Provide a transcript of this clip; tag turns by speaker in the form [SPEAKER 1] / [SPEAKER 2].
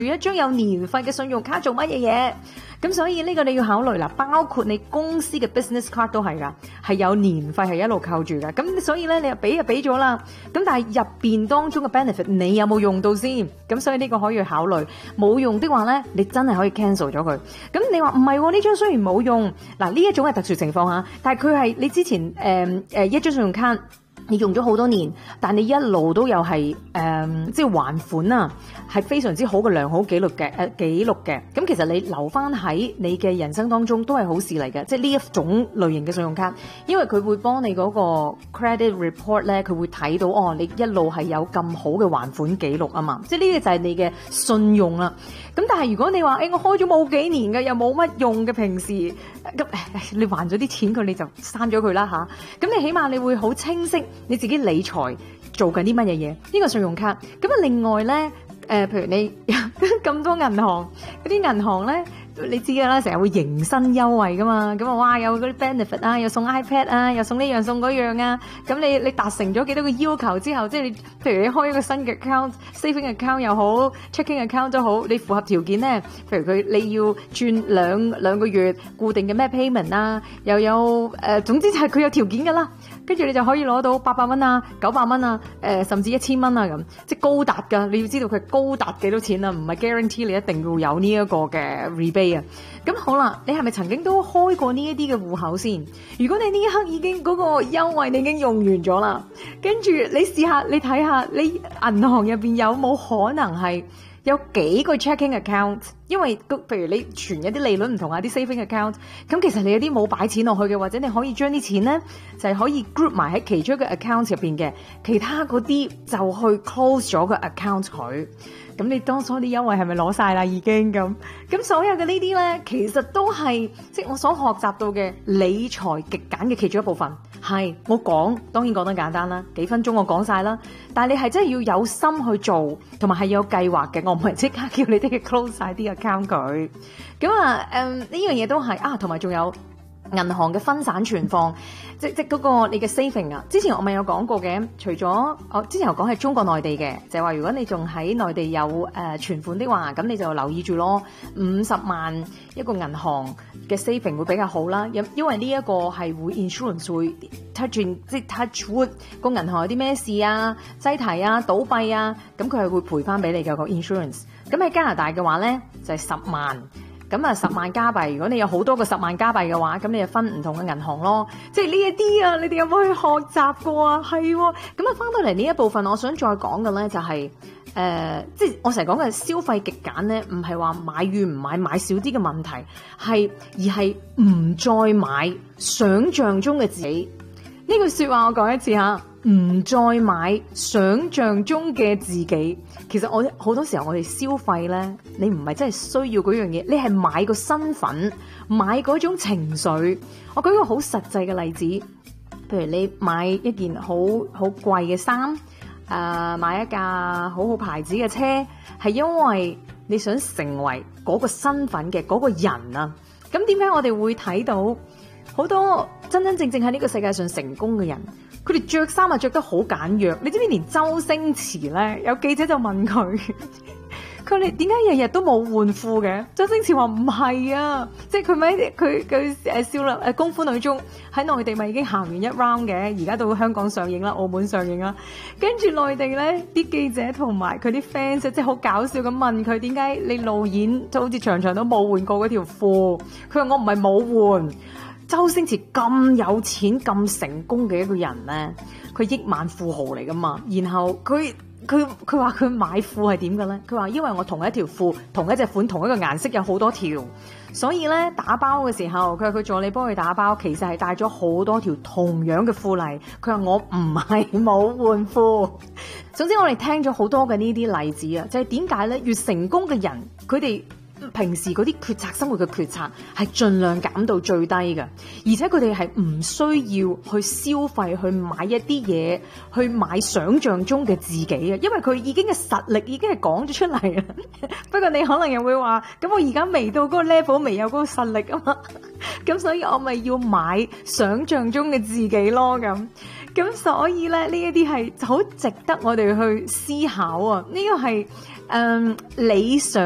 [SPEAKER 1] 一張有年費嘅信用卡做乜嘢？咁所以呢個你要考慮啦，包括你公司嘅 business card 都係㗎，係有年費係一路扣住㗎。咁所以咧，你又俾咗啦。咁但係入邊當中嘅 benefit 你有冇用到先？咁所以呢個可以考慮。冇用的話咧，你真係可以 cancel 咗佢。咁你話唔係喎，呢張雖然冇用，嗱呢一種係特殊情況嚇，但係佢係你之前一張信用卡。你用咗好多年，但你一路都有係即係還款啊，係非常之好嘅良好記錄嘅記錄嘅。咁其實你留翻喺你嘅人生當中都係好事嚟嘅，即係呢一種類型嘅信用卡，因為佢會幫你嗰個 credit report 咧，佢會睇到哦，你一路係有咁好嘅還款記錄啊嘛，即係呢個就係你嘅信用啦。咁但係如果你話我開咗冇幾年嘅，又冇乜用嘅，平時咁你還咗啲錢佢，你就刪咗佢啦吓。咁你起碼你會好清晰你自己理財做緊啲乜嘢嘢，呢個信用卡。咁啊另外咧譬如你咁多銀行嗰啲銀行咧，你知㗎啦，成日會迎新優惠㗎嘛，咁啊哇有嗰啲 benefit 啊，又送 iPad 啊，又送呢樣送嗰樣啊，咁你達成咗幾多個要求之後，即係你譬如你開一個新嘅 account，saving account 又好 checking account 都好，你符合條件咧，譬如你要轉兩個月固定嘅咩 payment 啊，又有總之就係佢有條件㗎啦。跟住你就可以攞到800蚊啊、900蚊啊、甚至1000蚊啊咁，即係高達㗎。你要知道佢高達幾多錢啊，唔係 guarantee 你一定要有呢一個嘅 rebate 啊。咁好啦，你係咪曾經都開過呢一啲嘅戶口先？如果你呢一刻已經嗰個優惠你已經用完咗啦，跟住你試下你睇下你銀行入邊有冇可能係有幾個 checking account， 因為譬如你存一啲利率唔同啊，啲 saving account， 咁其實你有啲冇擺錢落去嘅，或者你可以將啲錢咧就係可以 group 埋喺其中一個 account 入邊嘅，其他嗰啲就去 close 咗個 account 佢。咁你當初啲優惠係咪攞晒啦已經咁？咁所有嘅呢啲咧，其實都係即係我所學習到嘅理財極簡嘅其中一部分。係我講，當然講得簡單啦，幾分鐘我講晒啦。但係你係真係要有心去做，同埋係有計劃嘅。我唔係即刻叫你哋去 close 晒啲 account 佢。咁啊，呢樣嘢都係啊，同埋仲有銀行嘅分散存放，即嗰個你嘅 saving 啊。之前我咪有講過嘅，除咗我之前有講係中國內地嘅，就係話如果你仲喺內地有存款的話，咁你就留意住咯，50萬一個銀行嘅 saving 會比較好啦。因為呢一個係會 insurance 會 touch 即 touch wood 個銀行有啲咩事啊、擠提啊、倒閉啊，咁佢係會賠翻俾你嘅個 insurance。咁喺加拿大嘅話咧就係10萬。咁啊10萬加幣，如果你有好多個10萬加幣嘅話，咁你就分唔同嘅銀行咯。即係呢一啲啊，你哋有冇去學習過啊？係喎。咁啊翻到嚟呢一部分，我想再講嘅咧就係即係我成日講嘅消費極簡咧，唔係話買與唔買，買少啲嘅問題，而係唔再買想像中嘅自己。呢句說話我講一次吓，唔再買想像中嘅自己。其實我好多時候我哋消費咧，你唔係真係需要嗰樣嘢，你係買個身份，買嗰種情緒。我舉個好實際嘅例子，譬如你買一件好貴嘅衫，買一架好牌子嘅車，係因為你想成為嗰個身份嘅嗰個人啊。咁點解我哋會睇到好多真真正正喺呢個世界上成功嘅人，佢哋着衫啊着得好簡約。你知唔知連周星馳咧，有記者就問佢，佢哋點解日日都冇換褲嘅？周星馳話唔係啊，即係佢笑啦，功夫女中喺內地咪已經行完一 round 嘅，而家到香港上映啦，澳門上映啦。跟住內地咧啲記者同埋佢啲 fans 即係好搞笑咁問佢，點解你路演就好似場場都冇換過嗰條褲？佢話我唔係冇換。周星馳咁有錢咁成功嘅一個人咧，佢億萬富豪嚟噶嘛？然後佢話佢買褲係點嘅咧？佢話因為我同一條褲、同一隻款、同一個顏色有好多條，所以咧打包嘅時候，佢話佢助理幫佢打包，其實係帶咗好多條同樣嘅褲嚟。佢話我唔係冇換褲。總之我哋聽咗好多嘅呢啲例子啊，就係點解咧？越成功嘅人，佢哋平時嗰啲決策、生活嘅決策係盡量減到最低嘅，而且佢哋係唔需要去消費、去買一啲嘢、去買想像中嘅自己嘅，因為佢已經嘅實力已經係講咗出嚟啦。不過你可能又會話，咁我而家未到嗰個 level，未有嗰個實力啊嘛，咁所以我咪要買想像中嘅自己咯，咁所以咧呢一啲係好值得我哋去思考啊！呢個係理想